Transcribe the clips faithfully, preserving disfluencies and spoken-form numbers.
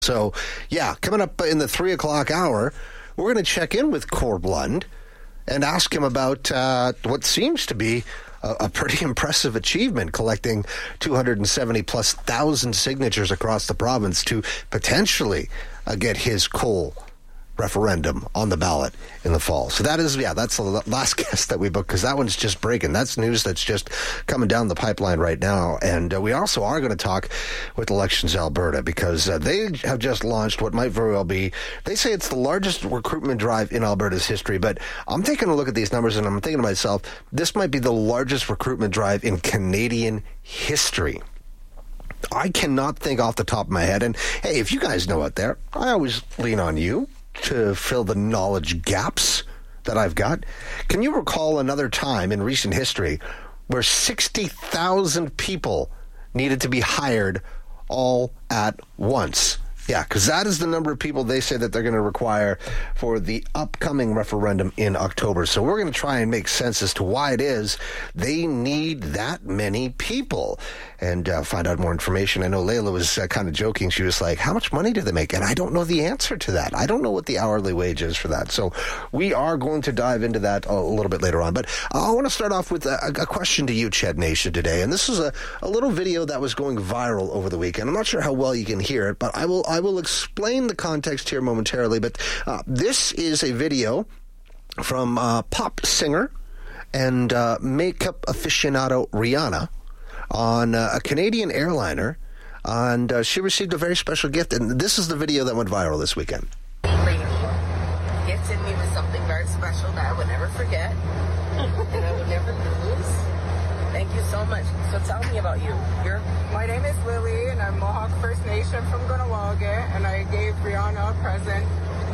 So, yeah, coming up in the three o'clock hour, we're going to check in with Corb Lund and ask him about uh, what seems to be a, a pretty impressive achievement, collecting two hundred seventy plus thousand signatures across the province to potentially uh, get his coal referendum on the ballot in the fall. So that is, yeah, that's the last guest that we booked, because that one's just breaking. That's news that's just coming down the pipeline right now. And uh, we also are going to talk with Elections Alberta, because uh, they have just launched what might very well be, they say it's the largest recruitment drive in Alberta's history, but I'm taking a look at these numbers and I'm thinking to myself, this might be the largest recruitment drive in Canadian history. I cannot think off the top of my head. And hey, if you guys know out there, I always lean on you to fill the knowledge gaps that I've got. Can you recall another time in recent history where sixty thousand people needed to be hired all at once? Yeah, because that is the number of people they say that they're going to require for the upcoming referendum in October. So we're going to try and make sense as to why it is they need that many people and uh, find out more information. I know Layla was uh, kind of joking. She was like, how much money do they make? And I don't know the answer to that. I don't know what the hourly wage is for that. So we are going to dive into that a little bit later on. But I want to start off with a, a question to you, Ched Nation, today. And this is a, a little video that was going viral over the weekend. I'm not sure how well you can hear it, but I will I will explain the context here momentarily. But uh, this is a video from uh, pop singer and uh, makeup aficionado Rihanna on uh, a Canadian airliner, and uh, she received a very special gift. And this is the video that went viral this weekend. Lady gifted me with something very special that I would never forget and I would never lose. Thank you so much. So tell me about you. You're My name is Lily, and I'm Mohawk First Nation from Gunawaga, and I gave Rihanna a present.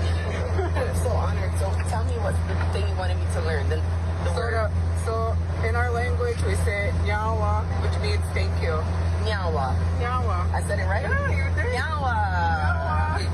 I'm so honored. So tell me what's the thing you wanted me to learn. The, the So, word the, so in our language, we say Nyawa, which means thank you. Nyawa. Nyawa. I said it right? Yeah, you did. Nyawa. Nyawa.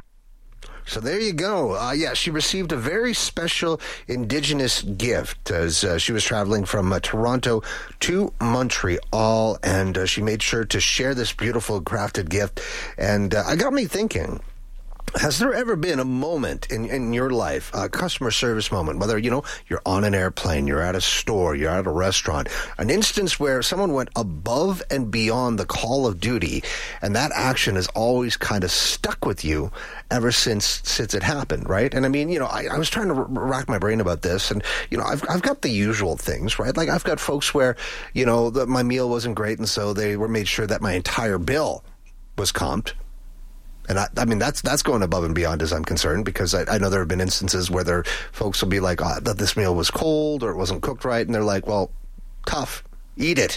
So there you go. Uh, yeah, she received a very special Indigenous gift as uh, she was traveling from uh, Toronto to Montreal, and uh, she made sure to share this beautiful crafted gift. And uh, it got me thinking, has there ever been a moment in, in your life, a customer service moment, whether, you know, you're on an airplane, you're at a store, you're at a restaurant, an instance where someone went above and beyond the call of duty, and that action has always kind of stuck with you ever since since it happened, right? And I mean, you know, I, I was trying to r- rack my brain about this, and, you know, I've, I've got the usual things, right? Like, I've got folks where, you know, the, my meal wasn't great, and so they were made sure that my entire bill was comped. And I, I mean, that's that's going above and beyond as I'm concerned, because I, I know there have been instances where there folks will be like, oh, that this meal was cold or it wasn't cooked right. And they're like, well, tough. Eat it.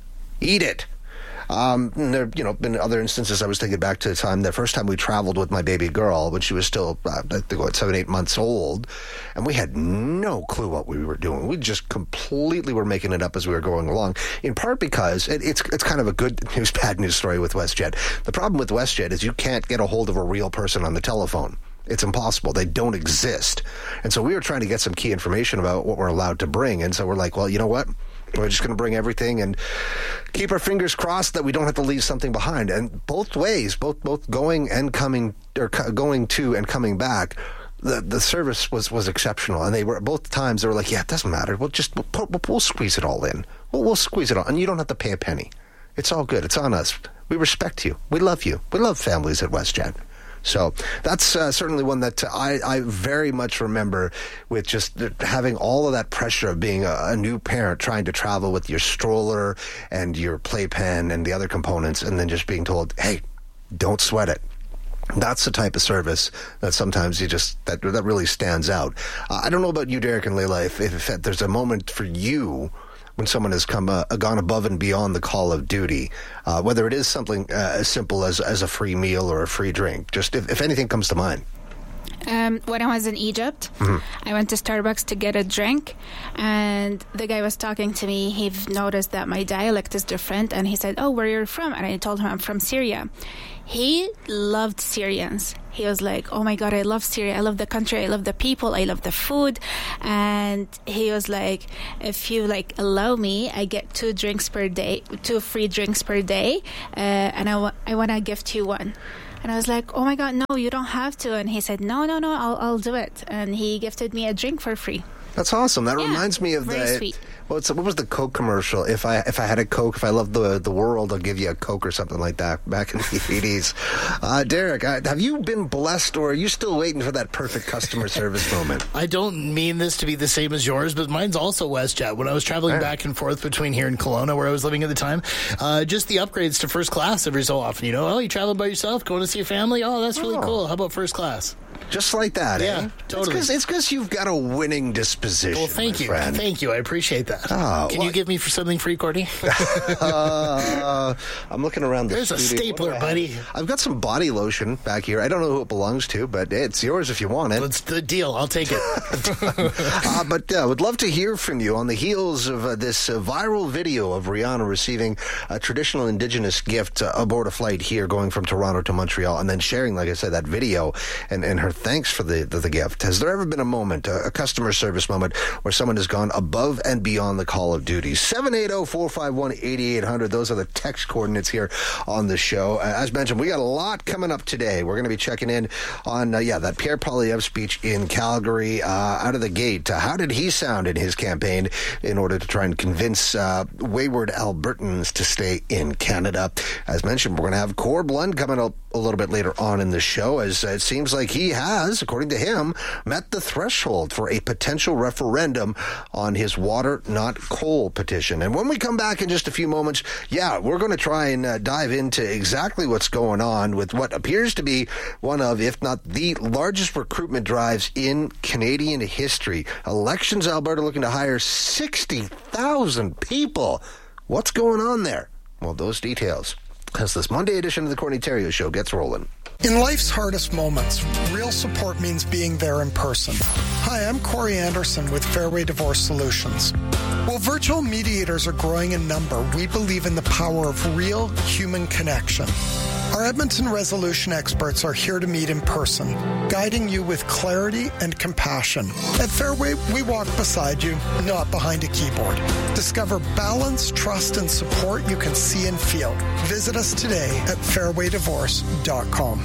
Eat it. Um, and there, you know, been other instances. I was thinking back to the time, the first time we traveled with my baby girl when she was still, uh, I think, what, seven, eight months old. And we had no clue what we were doing. We just completely were making it up as we were going along, in part because it, it's it's kind of a good news, bad news story with WestJet. The problem with WestJet is you can't get a hold of a real person on the telephone. It's impossible. They don't exist. And so we were trying to get some key information about what we're allowed to bring. And so we're like, well, you know what? We're just going to bring everything and keep our fingers crossed that we don't have to leave something behind. And both ways, both both going and coming, or co- going to and coming back, the the service was, was exceptional. And they were, both times they were like, yeah, it doesn't matter. We'll just, we'll, we'll squeeze it all in. We'll, we'll squeeze it all. And you don't have to pay a penny. It's all good. It's on us. We respect you. We love you. We love families at WestJet. So that's uh, certainly one that I, I very much remember, with just having all of that pressure of being a, a new parent, trying to travel with your stroller and your playpen and the other components, and then just being told, hey, don't sweat it. That's the type of service that sometimes you just, that that really stands out. Uh, I don't know about you, Derek and Layla, if, if, if there's a moment for you when someone has come uh, gone above and beyond the call of duty, uh, whether it is something uh, as simple as, as a free meal or a free drink, just if, if anything comes to mind. Um, when I was in Egypt, mm-hmm. I went to Starbucks to get a drink, and the guy was talking to me. He noticed that my dialect is different, and he said, oh, where are you from? And I told him I'm from Syria. He loved Syrians. He was like, oh my God, I love Syria. I love the country. I love the people. I love the food. And he was like, if you like allow me, I get two drinks per day, two free drinks per day. Uh, and I, w- I want to gift you one. And I was like, oh my God, no, you don't have to. And he said, no, no, no, I'll, I'll do it. And he gifted me a drink for free. That's awesome. That Yeah, reminds me of very the. sweet. Well, it's, what was the Coke commercial? If I if I had a Coke, if I loved the the world, I'll give you a Coke or something like that. Back in the eighties, uh, Derek, uh, have you been blessed, or are you still waiting for that perfect customer service moment? I don't mean this to be the same as yours, but mine's also WestJet. When I was traveling Right. back and forth between here and Kelowna, where I was living at the time, uh, just the upgrades to first class every so often. You know, oh, you traveling by yourself, going to see your family? Oh, that's really Oh. cool. How about first class? Just like that, Yeah, eh? totally. It's because you've got a winning disposition. Well, thank my you. friend. Thank you. I appreciate that. Oh, Can well- you give me for something free, Courtney? Uh, I'm looking around the There's a studio. stapler, What do I have? buddy. I've got some body lotion back here. I don't know who it belongs to, but it's yours if you want it. That's the deal. I'll take it. uh, but I uh, would love to hear from you on the heels of uh, this uh, viral video of Rihanna receiving a traditional Indigenous gift uh, aboard a flight here going from Toronto to Montreal, and then sharing, like I said, that video and, and her thanks for the, the, the gift. Has there ever been a moment, a, a customer service moment, where someone has gone above and beyond the call of duty? seven eight zero, four five one, eight eight zero zero. Those are the text coordinates here on the show. Uh, as mentioned, we got a lot coming up today. We're going to be checking in on, uh, yeah, that Pierre Poilievre speech in Calgary. Uh, out of the gate, uh, how did he sound in his campaign in order to try and convince uh, wayward Albertans to stay in Canada? As mentioned, we're going to have Corb Lund coming up a little bit later on in the show, as it seems like he has, according to him, met the threshold for a potential referendum on his water, not coal petition. And when we come back in just a few moments, yeah, we're going to try and uh, dive into exactly what's going on with what appears to be one of, if not the largest recruitment drives in Canadian history. Elections Alberta looking to hire sixty thousand people. What's going on there? Well, those details as this Monday edition of the Courtney Theriault Show gets rolling. In life's hardest moments, real support means being there in person. Hi, I'm Corey Anderson with Fairway Divorce Solutions. While virtual mediators are growing in number, we believe in the power of real human connection. Our Edmonton resolution experts are here to meet in person, guiding you with clarity and compassion. At Fairway, we walk beside you, not behind a keyboard. Discover balance, trust, and support you can see and feel. Visit us today at fairway divorce dot com.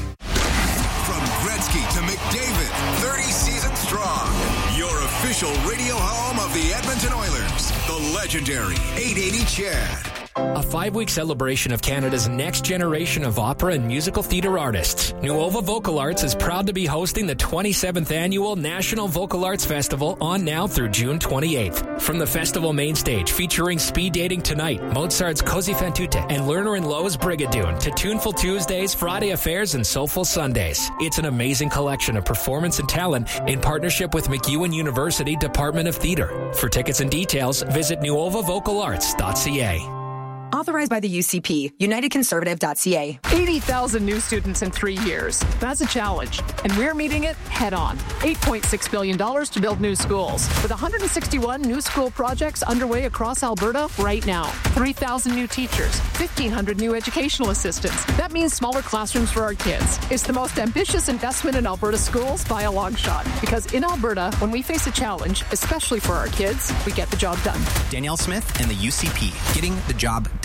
From Gretzky to McDavid, thirty seasons strong. Your official radio home of the Edmonton Oilers, the legendary eight eighty Chad. A five-week celebration of Canada's next generation of opera and musical theatre artists. Nuova Vocal Arts is proud to be hosting the twenty-seventh Annual National Vocal Arts Festival on now through June twenty-eighth. From the festival main stage featuring Speed Dating Tonight, Mozart's Così fan tutte, and Lerner and Lowe's Brigadoon, to Tuneful Tuesdays, Friday Affairs, and Soulful Sundays. It's an amazing collection of performance and talent in partnership with MacEwan University Department of Theatre. For tickets and details, visit nuova vocal arts dot c a. Authorized by the U C P, united conservative dot c a. eighty thousand new students in three years. That's a challenge, and we're meeting it head on. eight point six billion dollars to build new schools, with one hundred sixty-one new school projects underway across Alberta right now. three thousand new teachers, fifteen hundred new educational assistants. That means smaller classrooms for our kids. It's the most ambitious investment in Alberta schools by a long shot, because in Alberta, when we face a challenge, especially for our kids, we get the job done. Danielle Smith and the U C P, getting the job done.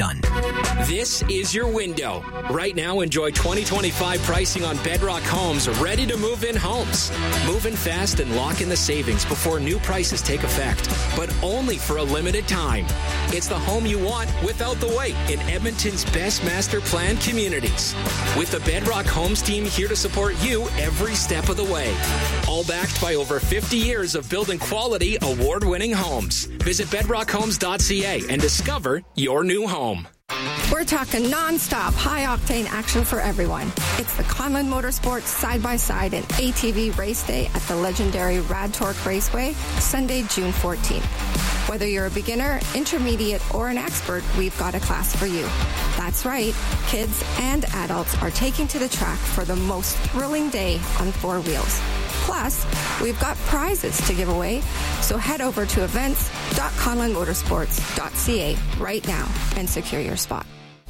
This is your window. Right now, enjoy twenty twenty-five pricing on Bedrock Homes, ready to move in homes. Move in fast and lock in the savings before new prices take effect, but only for a limited time. It's the home you want without the wait in Edmonton's best master planned communities. With the Bedrock Homes team here to support you every step of the way. All backed by over fifty years of building quality, award-winning homes. Visit bedrock homes dot c a and discover your new home. We're talking non-stop, high-octane action for everyone. It's the Conlon Motorsports Side-by-Side and A T V Race Day at the legendary Rad Torque Raceway, Sunday, June fourteenth. Whether you're a beginner, intermediate, or an expert, we've got a class for you. That's right, kids and adults are taking to the track for the most thrilling day on four wheels. Plus, we've got prizes to give away, so head over to events dot conlon motorsports dot c a right now and secure your spot.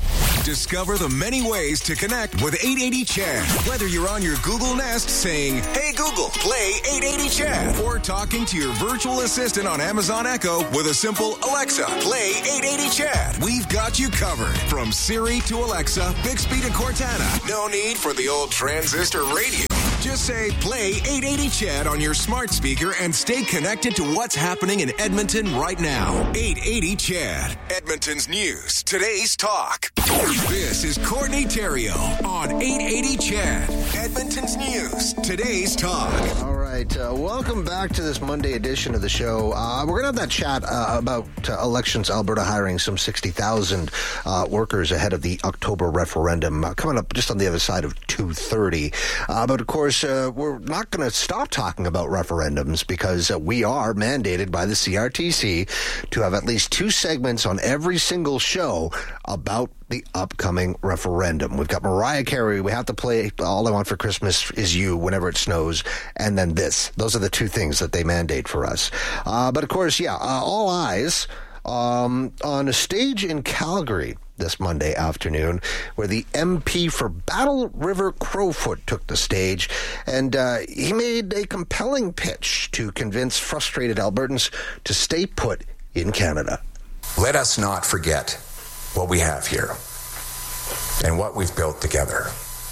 Discover the many ways to connect with eight eighty Chad. Whether you're on your Google Nest saying, "Hey Google, play eight eighty Chad," or talking to your virtual assistant on Amazon Echo with a simple "Alexa, play eight eighty Chad." We've got you covered. From Siri to Alexa, Bixby to Cortana. No need for the old transistor radio. Just say, "Play eight eighty Chad" on your smart speaker and stay connected to what's happening in Edmonton right now. eight eighty Chad, Edmonton's news, today's talk. This is Courtney Theriault on eight eighty Chad, Edmonton's news, today's talk. All right, uh, welcome back to this Monday edition of the show. Uh, we're going to have that chat uh, about uh, elections, Alberta hiring some sixty thousand uh, workers ahead of the October referendum, uh, coming up just on the other side of two thirty. Uh, but of course, uh, we're not going to stop talking about referendums because uh, we are mandated by the C R T C to have at least two segments on every single show about the upcoming referendum. We've got Mariah Carey. We have to play All I Want for Christmas Is You whenever it snows, and then this. Those are the two things that they mandate for us. Uh, but of course, yeah, uh, all eyes um, on a stage in Calgary this Monday afternoon, where the M P for Battle River Crowfoot took the stage, and uh, he made a compelling pitch to convince frustrated Albertans to stay put in Canada. Let us not forget what we have here and what we've built together.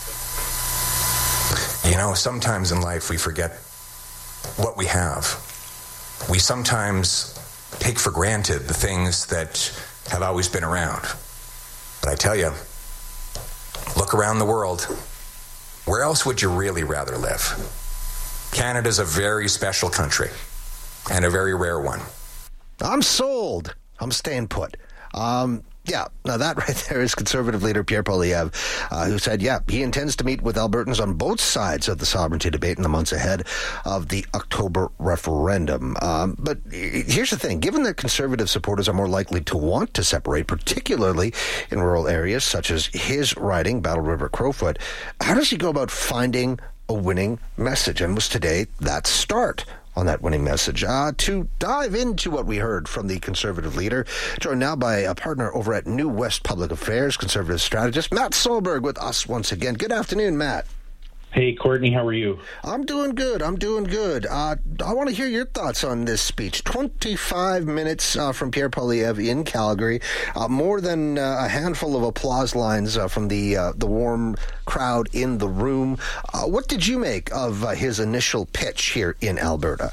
You know, sometimes in life we forget what we have. We sometimes take for granted the things that have always been around. But I tell you, look around the world. Where else would you really rather live? Canada's a very special country and a very rare one. I'm sold. I'm staying put. Um, yeah, now that right there is Conservative leader Pierre Poilievre, uh, who said, yeah, he intends to meet with Albertans on both sides of the sovereignty debate in the months ahead of the October referendum. Um, but here's the thing. Given that Conservative supporters are more likely to want to separate, particularly in rural areas such as his riding, Battle River Crowfoot, how does he go about finding a winning message? And was today that start on that winning message? Uh, to dive into what we heard from the Conservative leader, joined now by a partner over at New West Public Affairs, Conservative strategist Matt Solberg with us once again. Good afternoon, Matt. Hey, Courtney, how are you? I'm doing good. I'm doing good. Uh, I want to hear your thoughts on this speech. twenty-five minutes uh, from Pierre Poilievre in Calgary. Uh, more than uh, a handful of applause lines uh, from the uh, the warm crowd in the room. Uh, what did you make of uh, his initial pitch here in Alberta?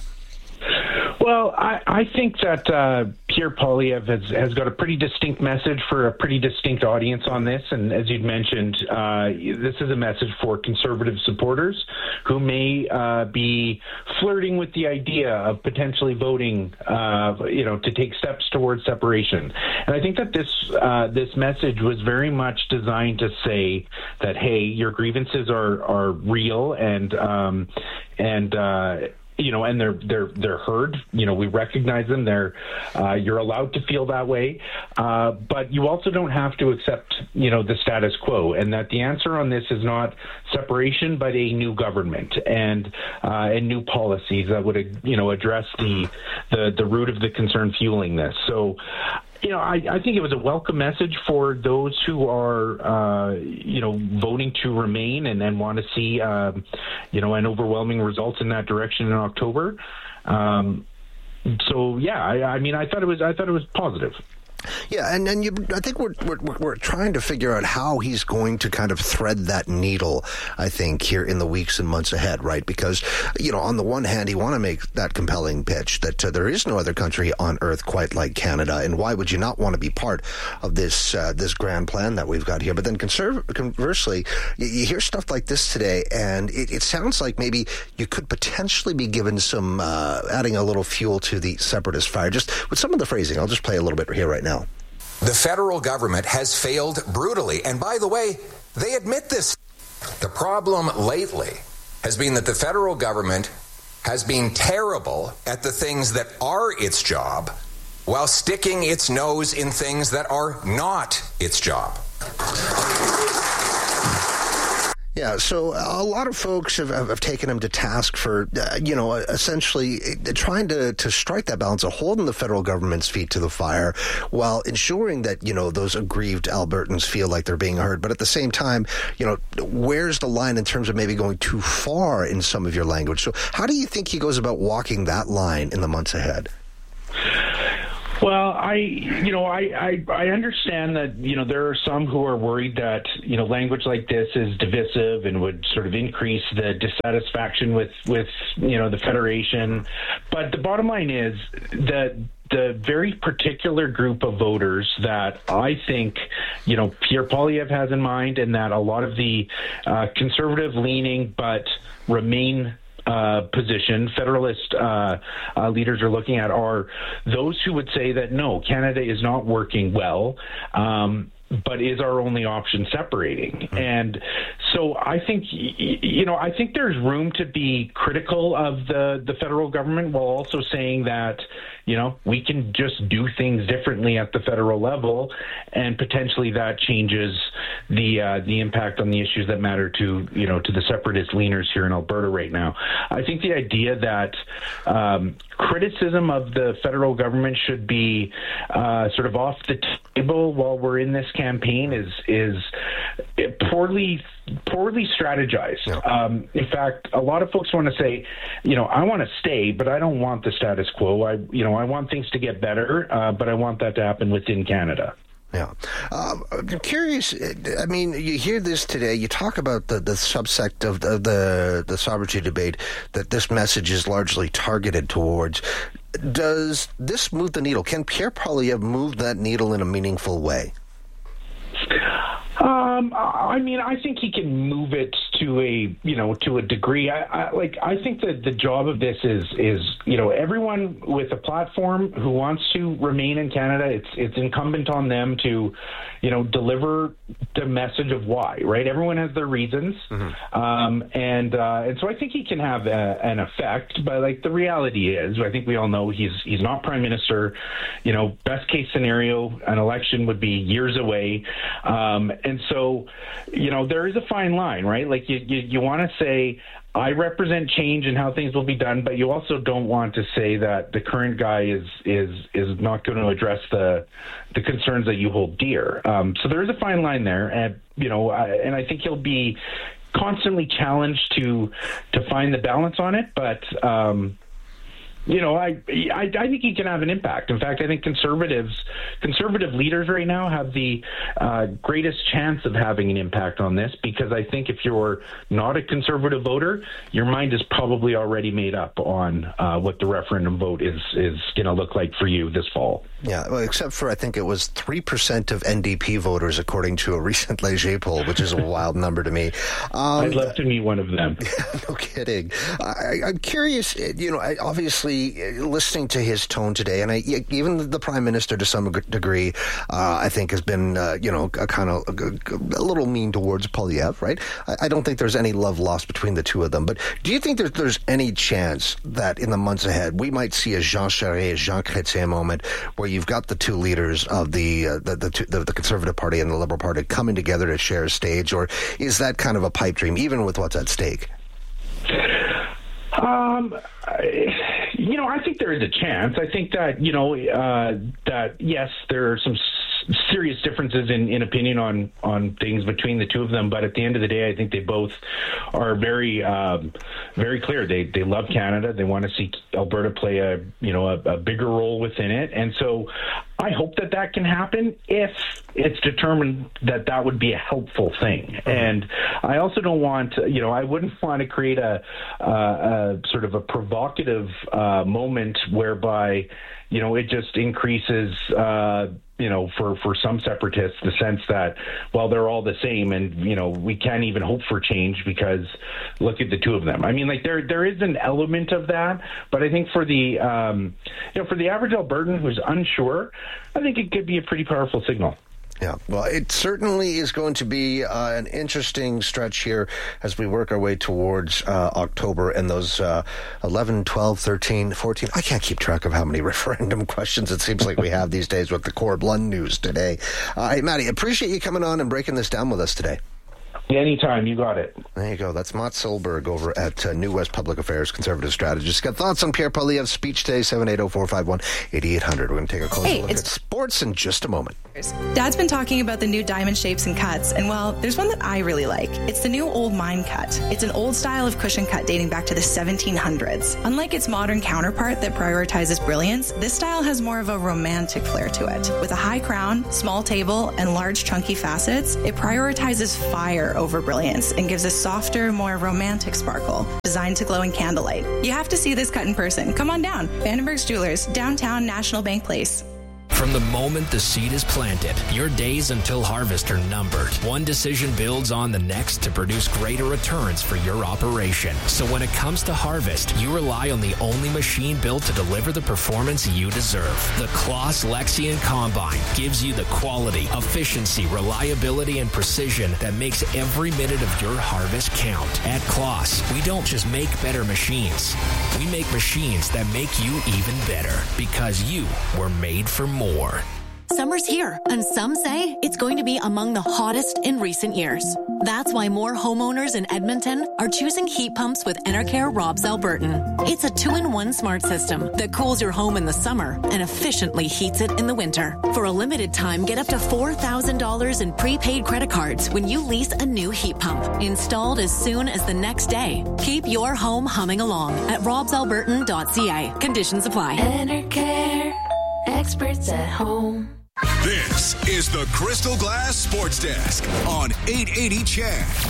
Well, I, I think that uh, Pierre Poilievre has, has got a pretty distinct message for a pretty distinct audience on this. And as you'd mentioned, uh, this is a message for Conservative supporters who may uh, be flirting with the idea of potentially voting, uh, you know, to take steps towards separation. And I think that this uh, this message was very much designed to say that, hey, your grievances are are real and um, and. Uh, You know, and they're they're they're heard. You know, we recognize them. They're uh, you're allowed to feel that way, uh, but you also don't have to accept, you know, the status quo. And that the answer on this is not separation, but a new government and uh, and new policies that would, you know, address the the the root of the concern fueling this. So, you know, I, I think it was a welcome message for those who are, uh, you know, voting to remain and then want to see, um, you know, an overwhelming result in that direction in October. Um, so, yeah, I, I mean, I thought it was, I thought it was positive. Yeah, and, and you, I think we're, we're we're trying to figure out how he's going to kind of thread that needle, I think, here in the weeks and months ahead, right? Because, you know, on the one hand, you want to make that compelling pitch that uh, there is no other country on earth quite like Canada, and why would you not want to be part of this uh, this grand plan that we've got here? But then conserv- conversely, you, you hear stuff like this today, and it, it sounds like maybe you could potentially be given some, uh, adding a little fuel to the separatist fire, just with some of the phrasing. I'll just play a little bit here right now. The federal government has failed brutally. And by the way, they admit this. The problem lately has been that the federal government has been terrible at the things that are its job while sticking its nose in things that are not its job. Yeah, so a lot of folks have, have, have taken him to task for, uh, you know, essentially trying to, to strike that balance of holding the federal government's feet to the fire while ensuring that, you know, those aggrieved Albertans feel like they're being heard. But at the same time, you know, where's the line in terms of maybe going too far in some of your language? So how do you think he goes about walking that line in the months ahead? Well, I, you know, I, I, I understand that, you know, there are some who are worried that, you know, language like this is divisive and would sort of increase the dissatisfaction with, with, you know, the Federation. But the bottom line is that the very particular group of voters that I think, you know, Pierre Poilievre has in mind, and that a lot of the uh, conservative-leaning but remain Uh, position Federalist uh, uh, leaders are looking at are those who would say that no, Canada is not working well, um, but is our only option separating. And so I think, you know, I think there's room to be critical of the, the federal government while also saying that, you know, we can just do things differently at the federal level, and potentially that changes the uh, the impact on the issues that matter to, you know, to the separatist leaners here in Alberta right now. I think the idea that um, criticism of the federal government should be uh, sort of off the table while we're in this campaign is is poorly poorly strategized. Yeah. Um, in fact, a lot of folks want to say, you know, I want to stay, but I don't want the status quo. I, you know, I want things to get better, uh, but I want that to happen within Canada. Yeah. Um, I'm curious, I mean, you hear this today, you talk about the, the subsect of the, the, the sovereignty debate that this message is largely targeted towards. Does this move the needle? Can Pierre Poilievre move that needle in a meaningful way? Um, I mean, I think he can move it to a, you know, to a degree. I, I like, I think that the job of this is, is, you know, everyone with a platform who wants to remain in Canada, it's, it's incumbent on them to, you know, deliver the message of why, right? Everyone has their reasons. Mm-hmm. Um, and, uh, and so I think he can have a, an effect, but like the reality is, I think we all know he's, he's not prime minister. You know, best case scenario, an election would be years away. Um, and so, you know, there is a fine line, right? Like you, you, you want to say, I represent change and how things will be done, but you also don't want to say that the current guy is is is not going to address the the concerns that you hold dear. Um, so there is a fine line there, and you know, I, and I think he'll be constantly challenged to to find the balance on it, but. Um, You know, I, I I think he can have an impact. In fact, I think conservatives, conservative leaders right now have the uh, greatest chance of having an impact on this, because I think if you're not a conservative voter, your mind is probably already made up on uh, what the referendum vote is is going to look like for you this fall. Yeah, well, except for I think it was three percent of N D P voters, according to a recent Leger poll, which is a wild number to me. Um, I'd love to meet one of them. No kidding. I, I'm curious, you know, I, obviously listening to his tone today, and I, even the Prime Minister to some degree, uh, I think has been, uh, you know, a kind of a, a little mean towards Poilievre, right? I, I don't think there's any love lost between the two of them. But do you think there's, there's any chance that in the months ahead we might see a Jean Charest, Jean Chrétien moment where you've got the two leaders of the, uh, the, the, the the Conservative Party and the Liberal Party coming together to share a stage, or is that kind of a pipe dream, even with what's at stake? Um, I, you know, I think there is a chance. I think that, you know, uh, that, yes, there are some s- serious differences in, in opinion on, on things between the two of them. But at the end of the day, I think they both are very, um, very clear. They, they love Canada. They want to see Alberta play a, you know, a, a bigger role within it. And so I hope that that can happen if it's determined that that would be a helpful thing. And I also don't want, you know, I wouldn't want to create a, a, a sort of a provocative uh, moment whereby, you know, it just increases, uh, you know, for, for some separatists, the sense that, well, they're all the same and, you know, we can't even hope for change because look at the two of them. I mean, like there there is an element of that, but I think for the, um, you know, for the average Albertan who's unsure, I think it could be a pretty powerful signal. Yeah, well, it certainly is going to be uh, an interesting stretch here as we work our way towards uh, October and those uh, eleven, twelve, thirteen, fourteen. I can't keep track of how many referendum questions it seems like we have these days with the Corb Lund news today. Uh, hey, Maddie, appreciate you coming on and breaking this down with us today. Anytime, you got it. There you go. That's Mott Solberg over at uh, New West Public Affairs Conservative Strategist. Got thoughts on Pierre Poilievre's speech today? seven eight zero, four five one, eight eight hundred. We're going to take a closer Hey, look it's- at sports in just a moment. Dad's been talking about the new diamond shapes and cuts, and well, there's one that I really like. It's the new Old Mine cut. It's an old style of cushion cut dating back to the seventeen hundreds. Unlike its modern counterpart that prioritizes brilliance, this style has more of a romantic flair to it. With a high crown, small table, and large chunky facets, it prioritizes fire over brilliance and gives a softer, more romantic sparkle, designed to glow in candlelight. You have to see this cut in person. Come on down. Vandenberg's Jewelers, downtown National Bank Place. From the moment the seed is planted, your days until harvest are numbered. One decision builds on the next to produce greater returns for your operation. So when it comes to harvest, you rely on the only machine built to deliver the performance you deserve. The Kloss Lexion Combine gives you the quality, efficiency, reliability, and precision that makes every minute of your harvest count. At Kloss, we don't just make better machines. We make machines that make you even better because you were made for more. Summer's here, and some say it's going to be among the hottest in recent years. That's why more homeowners in Edmonton are choosing heat pumps with Enercare Robs Albertan. It's a two-in-one smart system that cools your home in the summer and efficiently heats it in the winter. For a limited time, get up to four thousand dollars in prepaid credit cards when you lease a new heat pump, installed as soon as the next day. Keep your home humming along at robs albertan dot c a. Conditions apply. Enercare, experts at home. This is the Crystal Glass Sports Desk on eight eighty C H E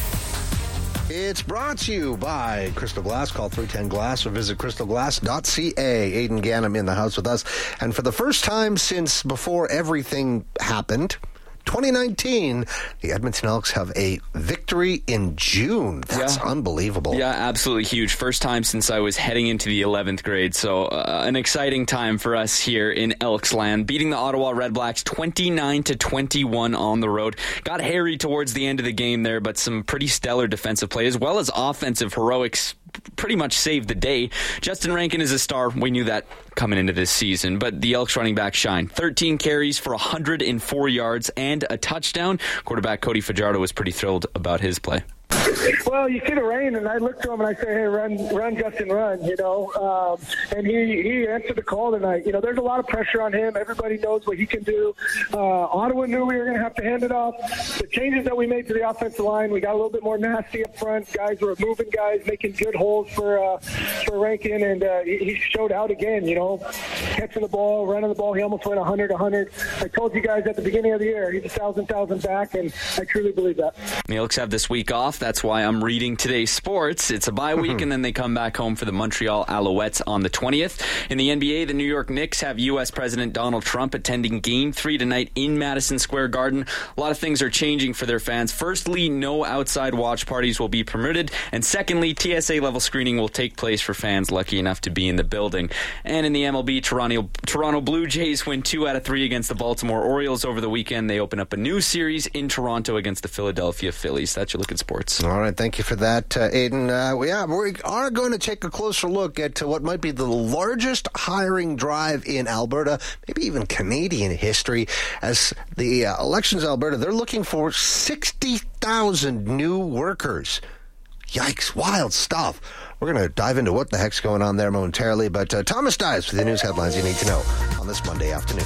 D. It's brought to you by Crystal Glass. Call three one zero glass or visit crystal glass dot c a. Aidan Gannam in the house with us. And for the first time since before everything happened, twenty nineteen, the Edmonton Elks have a victory in June. That's yeah. unbelievable. Yeah, absolutely huge. First time since I was heading into the eleventh grade. So uh, an exciting time for us here in Elks land. Beating the Ottawa Red Blacks twenty-nine to twenty-one on the road. Got hairy towards the end of the game there, but some pretty stellar defensive play as well as offensive heroics pretty much saved the day. Justin Rankin is a star. We knew that coming into this season, but the Elks running back shine. thirteen carries for one hundred four yards and a touchdown. Quarterback Cody Fajardo was pretty thrilled about his play. Well, you see the rain, and I looked to him and I say, "Hey, run, run, Justin, run!" You know, um, and he he answered the call tonight. You know, there's a lot of pressure on him. Everybody knows what he can do. Uh, Ottawa knew we were going to have to hand it off. The changes that we made to the offensive line, we got a little bit more nasty up front. Guys were moving guys, making good holes for uh, for Rankin, and uh, he, he showed out again. You know, catching the ball, running the ball. He almost went one hundred, one hundred. I told you guys at the beginning of the year, he's a thousand, thousand back, and I truly believe that. The Elks have this week off. That's why I'm reading today's sports. It's a bye week, and then they come back home for the Montreal Alouettes on the twentieth. In the N B A, the New York Knicks have U S President Donald Trump attending Game three tonight in Madison Square Garden. A lot of things are changing for their fans. Firstly, no outside watch parties will be permitted, and secondly, T S A-level screening will take place for fans lucky enough to be in the building. And in the M L B, Toronto, Toronto Blue Jays win two out of three against the Baltimore Orioles over the weekend. They open up a new series in Toronto against the Philadelphia Phillies. That's your look at sports. All right, thank you for that, uh, Aidan. Uh, yeah, we are going to take a closer look at uh, what might be the largest hiring drive in Alberta, maybe even Canadian history, as the uh, Elections Alberta, they're looking for sixty thousand new workers. Yikes, wild stuff. We're going to dive into what the heck's going on there momentarily, but uh, Thomas Dias with the news headlines you need to know on this Monday afternoon.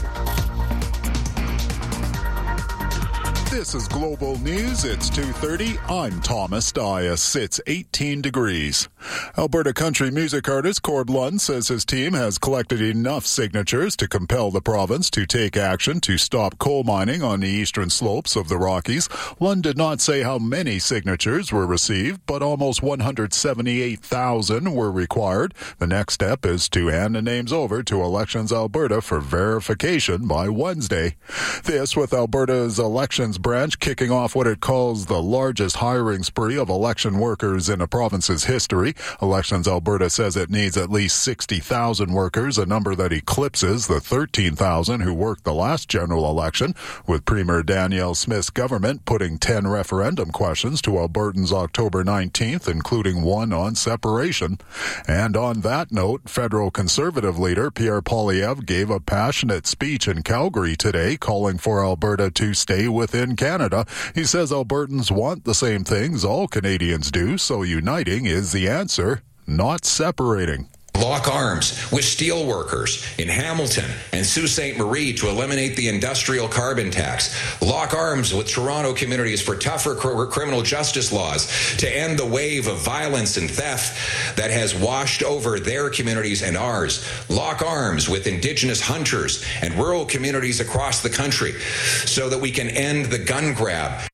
This is Global News. It's two thirty. I'm Thomas Dias. It's eighteen degrees. Alberta country music artist Cord Lund says his team has collected enough signatures to compel the province to take action to stop coal mining on the eastern slopes of the Rockies. Lund did not say how many signatures were received, but almost one hundred seventy-eight thousand were required. The next step is to hand the names over to Elections Alberta for verification by Wednesday. This with Alberta's elections branch kicking off what it calls the largest hiring spree of election workers in the province's history. Elections Alberta says it needs at least sixty thousand workers, a number that eclipses the thirteen thousand who worked the last general election, with Premier Danielle Smith's government putting ten referendum questions to Albertans October nineteenth, including one on separation. And on that note, federal Conservative leader Pierre Poilievre gave a passionate speech in Calgary today calling for Alberta to stay within in Canada. He says Albertans want the same things all Canadians do, so uniting is the answer, not separating. Lock arms with steelworkers in Hamilton and Sault Ste. Marie to eliminate the industrial carbon tax. Lock arms with Toronto communities for tougher cr- criminal justice laws to end the wave of violence and theft that has washed over their communities and ours. Lock arms with Indigenous hunters and rural communities across the country so that we can end the gun grab.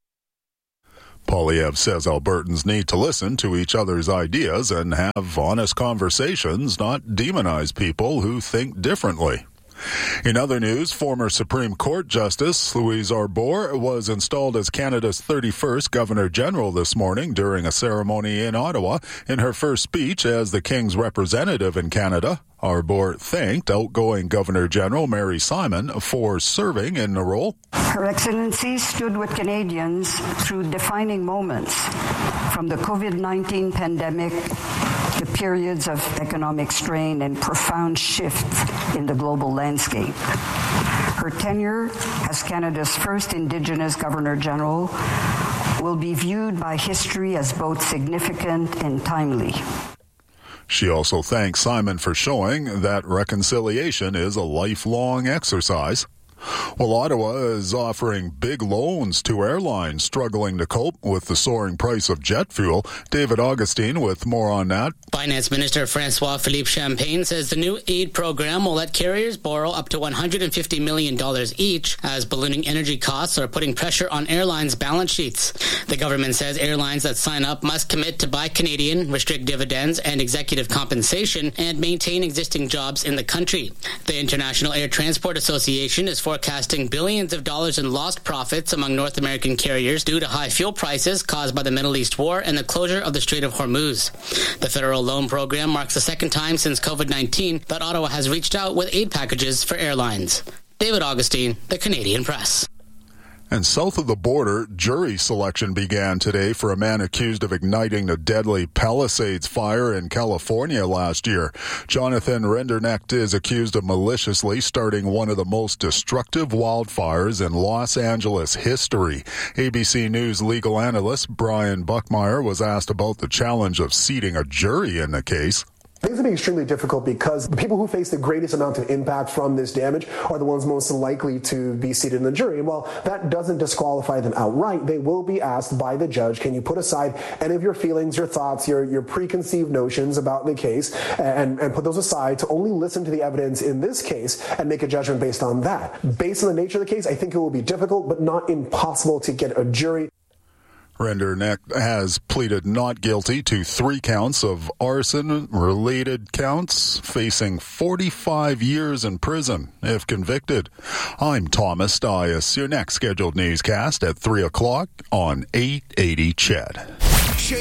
Poilievre says Albertans need to listen to each other's ideas and have honest conversations, not demonize people who think differently. In other news, former Supreme Court Justice Louise Arbour was installed as Canada's thirty-first Governor-General this morning during a ceremony in Ottawa. In her first speech as the King's representative in Canada, Arbour thanked outgoing Governor-General Mary Simon for serving in the role. Her Excellency stood with Canadians through defining moments, from the covid nineteen pandemic to periods of economic strain and profound shifts in the global landscape. Her tenure as Canada's first Indigenous Governor-General will be viewed by history as both significant and timely. She also thanks Simon for showing that reconciliation is a lifelong exercise. Well, Ottawa is offering big loans to airlines struggling to cope with the soaring price of jet fuel. David Augustine with more on that. Finance Minister Francois-Philippe Champagne says the new aid program will let carriers borrow up to one hundred fifty million dollars each, as ballooning energy costs are putting pressure on airlines' balance sheets. The government says airlines that sign up must commit to buy Canadian, restrict dividends and executive compensation, and maintain existing jobs in the country. The International Air Transport Association is forecasting billions of dollars in lost profits among North American carriers due to high fuel prices caused by the Middle East war and the closure of the Strait of Hormuz. The federal loan program marks the second time since covid nineteen that Ottawa has reached out with aid packages for airlines. David Augustine, The Canadian Press. And south of the border, jury selection began today for a man accused of igniting the deadly Palisades fire in California last year. Jonathan Rendernecht is accused of maliciously starting one of the most destructive wildfires in Los Angeles history. A B C News legal analyst Brian Buckmeyer was asked about the challenge of seating a jury in the case. Things will be extremely difficult because the people who face the greatest amount of impact from this damage are the ones most likely to be seated in the jury. And while that doesn't disqualify them outright, they will be asked by the judge, can you put aside any of your feelings, your thoughts, your, your preconceived notions about the case and, and put those aside to only listen to the evidence in this case and make a judgment based on that. Based on the nature of the case, I think it will be difficult but not impossible to get a jury. Rendernecht has pleaded not guilty to three counts of arson-related counts, facing forty-five years in prison if convicted. I'm Thomas Dias. Your next scheduled newscast at three o'clock on eight eighty C H E D.